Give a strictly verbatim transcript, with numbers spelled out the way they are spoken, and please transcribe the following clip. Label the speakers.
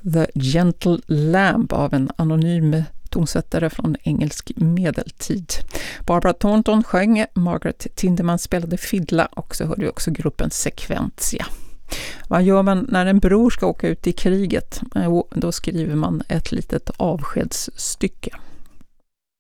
Speaker 1: The Gentle Lamb av en anonym tonsättare från engelsk medeltid. Barbara Thornton sjöng, Margaret Tinderman spelade fiddla och så hörde vi också gruppen Sequentia. Vad gör man när en bror ska åka ut i kriget? Jo, då skriver man ett litet avskedsstycke.